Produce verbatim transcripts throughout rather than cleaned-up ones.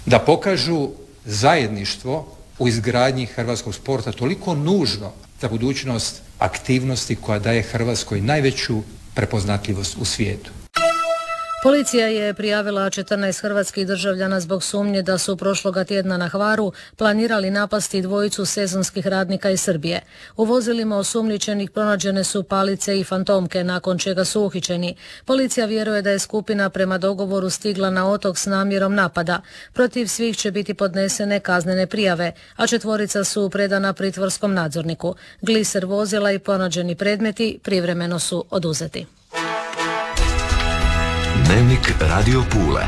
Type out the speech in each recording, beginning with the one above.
da pokažu zajedništvo u izgradnji hrvatskog sporta, toliko nužno za budućnost aktivnosti koja daje Hrvatskoj najveću prepoznatljivost u svijetu. Policija je prijavila četrnaest hrvatskih državljana zbog sumnje da su prošloga tjedna na Hvaru planirali napasti dvojicu sezonskih radnika iz Srbije. U vozilima osumnjičenih pronađene su palice i fantomke, nakon čega su uhićeni. Policija vjeruje da je skupina prema dogovoru stigla na otok s namjerom napada. Protiv svih će biti podnesene kaznene prijave, a četvorica su predana pritvorskom nadzorniku. Gliser vozila i pronađeni predmeti privremeno su oduzeti. Dnevnik Radio Pule.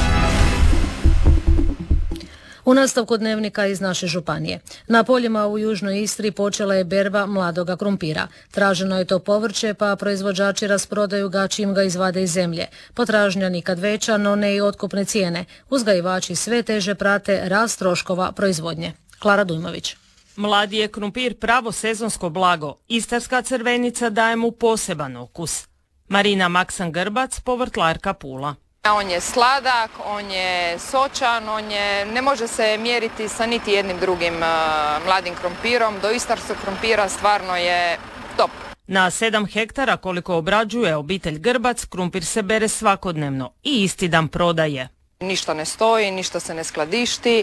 U nastavku dnevnika iz naše županije. Na poljima u južnoj Istri počela je berba mladoga krumpira. Traženo je to povrće, pa proizvođači rasprodaju ga čim ga izvade iz zemlje. Potražnja nikad veća, no ne i otkupne cijene. Uzgajivači sve teže prate rast troškova proizvodnje. Klara Dujmović. Mladi je krumpir pravo sezonsko blago. Istarska crvenica daje mu poseban okus. Marina Maksan-Grbac, povrtlarka Pula. On je sladak, on je sočan, on je, ne može se mjeriti sa niti jednim drugim uh, mladim krumpirom. Do istarskog krumpira stvarno je top. Na sedam hektara koliko obrađuje obitelj Grbac, krumpir se bere svakodnevno i isti dan prodaje. Ništa ne stoji, ništa se ne skladišti.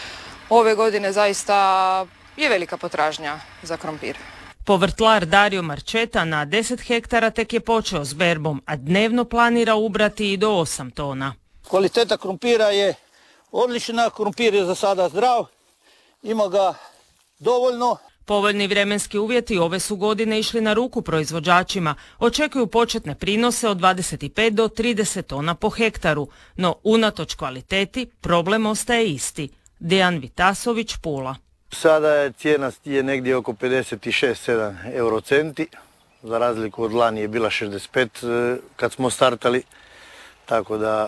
Ove godine zaista je velika potražnja za krumpir. Povrtlar Dario Marčeta na deset hektara tek je počeo s berbom, a dnevno planira ubrati i do osam tona. Kvaliteta krumpira je odlična, krumpir je za sada zdrav, ima ga dovoljno. Povoljni vremenski uvjeti ove su godine išli na ruku proizvođačima. Očekuju početne prinose od dvadeset pet do trideset tona po hektaru, no unatoč kvaliteti problem ostaje isti. Dejan Vitasović, Pula. Sada je cijena je negdje oko pedeset šest sedam eurocenti, za razliku od lani je bila šezdeset pet kad smo startali, tako da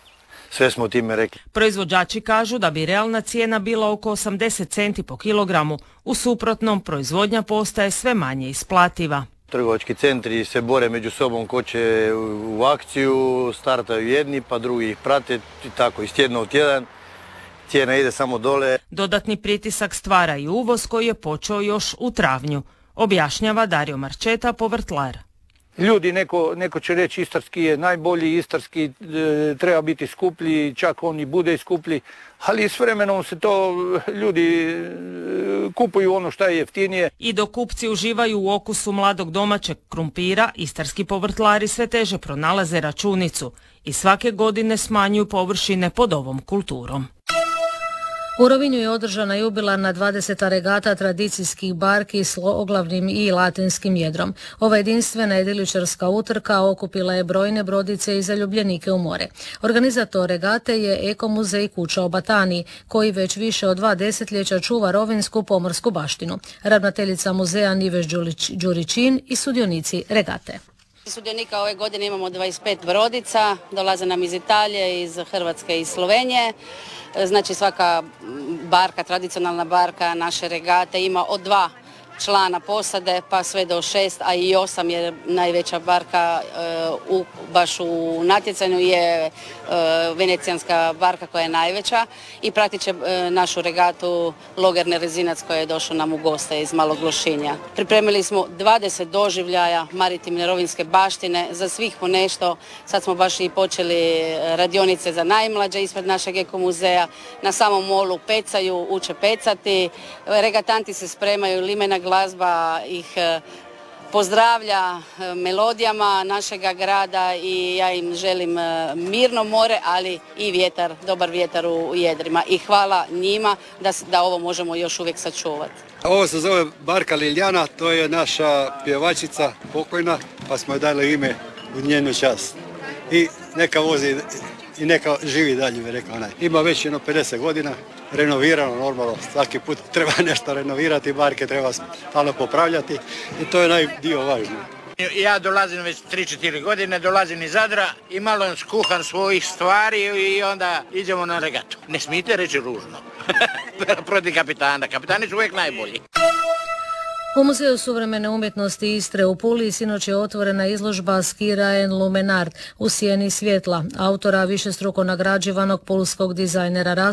sve smo time rekli. Proizvođači kažu da bi realna cijena bila oko osamdeset centi po kilogramu, u suprotnom proizvodnja postaje sve manje isplativa. Trgovački centri se bore među sobom ko će u akciju, startaju jedni pa drugi ih prate i tako iz tjedna u tjedan. Cijena ide samo dole. Dodatni pritisak stvara i uvoz koji je počeo još u travnju, objašnjava Dario Marčeta, povrtlar. Ljudi, neko, neko će reći istarski je najbolji, istarski e, treba biti skuplji, čak on i bude skuplji, ali s vremenom se to ljudi e, kupuju ono što je jeftinije. I dok kupci uživaju u okusu mladog domaćeg krumpira, istarski povrtlari sve teže pronalaze računicu i svake godine smanjuju površine pod ovom kulturom. U Rovinju je održana jubilarna dvadeseta regata tradicijskih barki s oglavnim i latinskim jedrom. Ova jedinstvena jedriličarska utrka okupila je brojne brodice i zaljubljenike u more. Organizator regate je Ekomuzej Kuća o Bataniji, koji već više od dva desetljeća čuva rovinjsku pomorsku baštinu. Ravnateljica muzeja Niveš Đuričin i sudionici regate. Sudionika ove godine imamo dvadeset pet brodica, dolaze nam iz Italije, iz Hrvatske i Slovenije. Znači svaka barka, tradicionalna barka naše regate ima od dva člana posade pa sve do šest, a i osam je najveća barka uh, u, baš u natjecanju je uh, venecijanska barka koja je najveća i pratit će uh, našu regatu Loger Rezinac koji je došao nam u goste iz Malog Lošinja. Pripremili smo dvadeset doživljaja maritimne rovinjske baštine, za svih po nešto. Sad smo baš i počeli radionice za najmlađe ispred našeg ekomuzeja. Na samom molu pecaju, uče pecati, regatanti se spremaju, limena glazba ih pozdravlja melodijama našega grada i ja im želim mirno more, ali i vjetar, dobar vjetar u jedrima. I hvala njima da, da ovo možemo još uvijek sačuvati. Ovo se zove barka Liljana, to je naša pjevačica pokojna, pa smo joj dali ime u njenu čast. I neka vozi i neka živi dalje, bi rekao onaj. Ima već jedno pedeset godina, renovirano normalno, svaki put treba nešto renovirati, barke treba stalno popravljati i to je najdio važno. Ja dolazim već tri četiri godine, dolazim iz Zadra i malo skuham svojih stvari i onda idemo na regatu. Ne smijete reći ružno. Protiv kapitana, kapitani su uvijek najbolji. U Muzeju suvremene umjetnosti Istre u Puli sinoć je otvorena izložba Skira en Lumenart u sjeni svjetla, autora višestruko nagrađivanog pulskog dizajnera